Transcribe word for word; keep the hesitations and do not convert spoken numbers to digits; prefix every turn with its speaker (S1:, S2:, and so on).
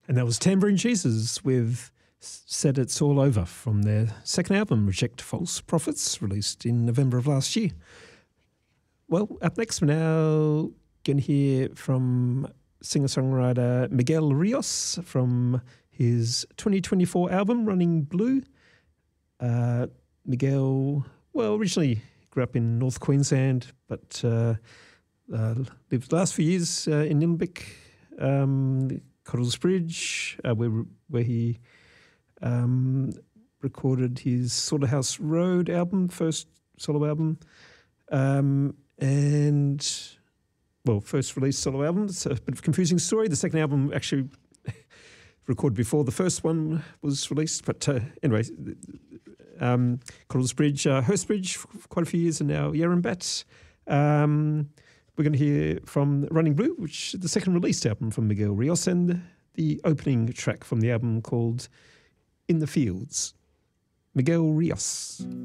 S1: And that was Tambourine Jesus with Said It's All Over from their second album, Reject False Prophets, released in November of last year. Well, up next we're now going to hear from singer-songwriter Miguel Rios from his twenty twenty-four album, Running Blue. Uh, Miguel, well, originally grew up in North Queensland, but uh, uh, lived the last few years uh, in Nillumbik, um, Cottles Bridge, uh, where where he um, recorded his Slaughterhouse Road album, first solo album, um, and well, first released solo album. It's a bit of a confusing story. The second album actually recorded before the first one was released, but uh, anyway, um, Cottles Bridge, uh, Hurstbridge for quite a few years, and now Yarrambat. Um, We're going to hear from Running Blue, which is the second released album from Miguel Rios, and the opening track from the album called In the Fields. Miguel Rios.